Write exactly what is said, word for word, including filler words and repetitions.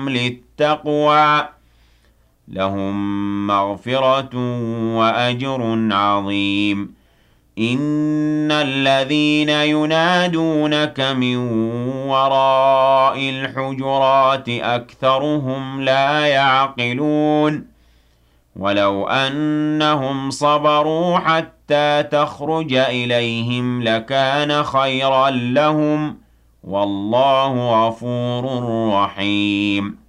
للتقوى لهم مغفرة وأجر عظيم إن الذين ينادونك من وراء الحجرات أكثرهم لا يعقلون ولو أنهم صبروا حتى تخرج إليهم لكان خيرا لهم والله غفور رحيم